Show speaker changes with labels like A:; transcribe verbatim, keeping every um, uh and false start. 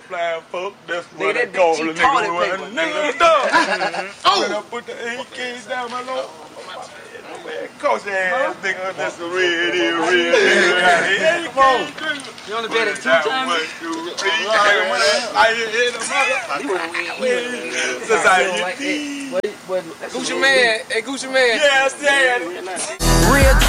A: flying folk. That's
B: Nigga,
A: what they
B: that
A: call
B: bitch,
A: a
B: she taller
A: nigga.
B: than
A: When
B: paper,
A: a nigga done. When I put the eight kids down my low. Man, coach ass nigga, that's the real deal, real deal. Come on.
B: You only bet it two times?
A: One, two, three. I hit the mother. Since I hit these.
B: Gucci Man, hey Gucci Man.
A: Yeah, I said.
B: Real